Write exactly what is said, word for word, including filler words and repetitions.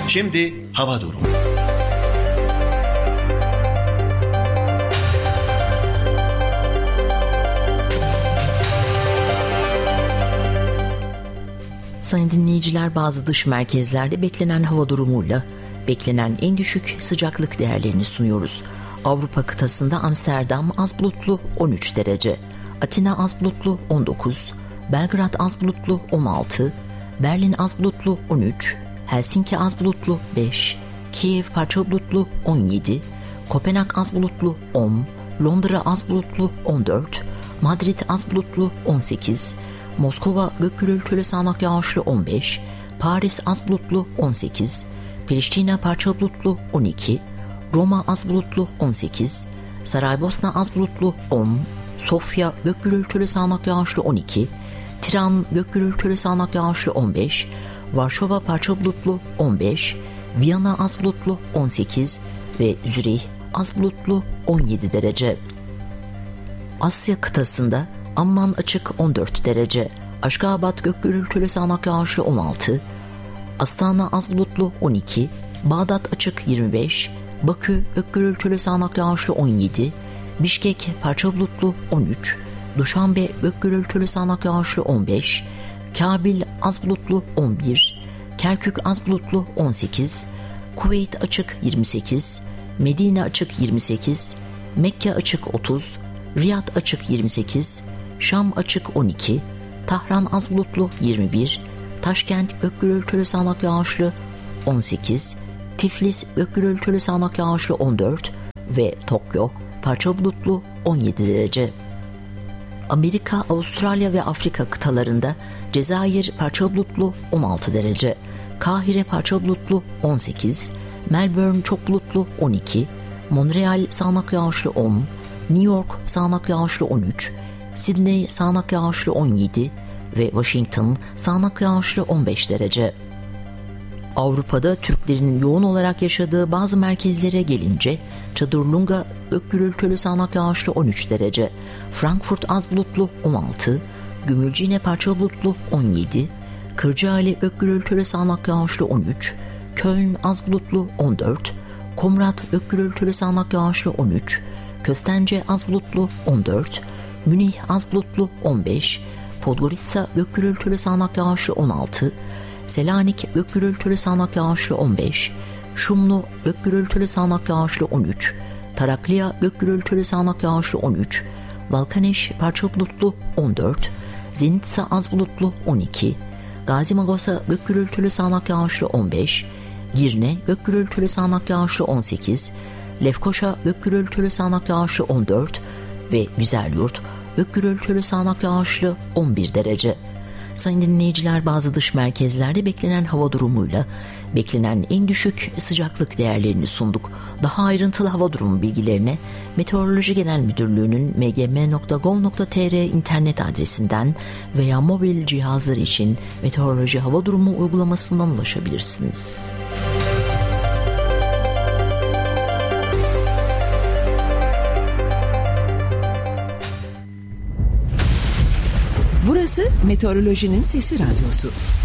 Şimdi hava durumu. Sayın dinleyiciler, bazı dış merkezlerde beklenen hava durumuyla beklenen en düşük sıcaklık değerlerini sunuyoruz. Avrupa kıtasında Amsterdam az bulutlu on üç derece, Atina az bulutlu on dokuz, Belgrad az bulutlu on altı, Berlin az bulutlu on üç, Helsinki az bulutlu beş, Kiev parça bulutlu on yedi, Kopenhag az bulutlu on, Londra az bulutlu on dört, Madrid az bulutlu on sekiz, Moskova gök gürültülü sağanak yağışlı on beş, Paris az bulutlu on sekiz, Priştine parça bulutlu on iki, Roma az bulutlu on sekiz, Saraybosna az bulutlu on, Sofya gök gürültülü sağanak yağışlı on iki, Tiran gök gürültülü sağanak yağışlı on beş, Varşova parça bulutlu on beş, Viyana az bulutlu on sekiz ve Zürih az bulutlu on yedi derece. Asya kıtasında Amman açık on dört derece, Aşgabat gök gürültülü sağanak yağışlı on altı, Astana az bulutlu on iki, Bağdat açık yirmi beş, Bakü gök gürültülü sağanak yağışlı on yedi, Bişkek parça bulutlu on üç, Duşanbe gök gürültülü sağanak yağışlı on beş, Kabil az bulutlu on bir, Kerkük az bulutlu on sekiz, Kuveyt açık yirmi sekiz, Medine açık yirmi sekiz, Mekke açık otuz, Riyad açık yirmi sekiz, Şam açık on iki, Tahran az bulutlu yirmi bir, Taşkent gök gürültülü sağanak yağışlı on sekiz, Tiflis gök gürültülü sağanak yağışlı on dört ve Tokyo parça bulutlu on yedi derece. Amerika, Avustralya ve Afrika kıtalarında Cezayir parça bulutlu on altı derece, Kahire parça bulutlu on sekiz, Melbourne çok bulutlu on iki, Montreal sağanak yağışlı on, New York sağanak yağışlı on üç, Sydney sağanak yağışlı on yedi ve Washington sağanak yağışlı on beş derece. Avrupa'da Türklerin yoğun olarak yaşadığı bazı merkezlere gelince Çadırlunga gök gürültülü sağanak yağışlı on üç derece, Frankfurt az bulutlu on altı, Gümülcine parça bulutlu on yedi, Kırcaali gök gürültülü sağanak yağışlı on üç, Köln az bulutlu on dört, Komrat gök gürültülü sağanak yağışlı on üç, Köstence az bulutlu on dört, Münih az bulutlu on beş, Podgorica gök gürültülü sağanak yağışlı on altı, Selanik gök gürültülü sağanak yağışlı on beş, Şumlu gök gürültülü sağanak yağışlı on üç, Tarakliya gök gürültülü sağanak yağışlı on üç, Balkaneş parça bulutlu on dört, Zenitsa az bulutlu on iki, Gazi Magosa gök gürültülü sağanak yağışlı on beş, Girne gök gürültülü sağanak yağışlı on sekiz, Lefkoşa gök gürültülü sağanak yağışlı on dört ve Güzelyurt gök gürültülü sağanak yağışlı on bir derece. Sayın dinleyiciler, bazı dış merkezlerde beklenen hava durumuyla beklenen en düşük sıcaklık değerlerini sunduk. Daha ayrıntılı hava durumu bilgilerine Meteoroloji Genel Müdürlüğü'nün m g m nokta gov nokta t r internet adresinden veya mobil cihazlar için Meteoroloji Hava Durumu uygulamasından ulaşabilirsiniz. Burası Meteorolojinin Sesi Radyosu.